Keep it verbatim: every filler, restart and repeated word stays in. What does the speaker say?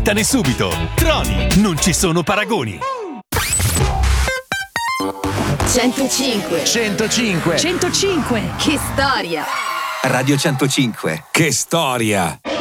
Smanettane subito. Troni, non ci sono paragoni. centocinque centocinque centocinque Che storia. Radio centocinque. Che storia.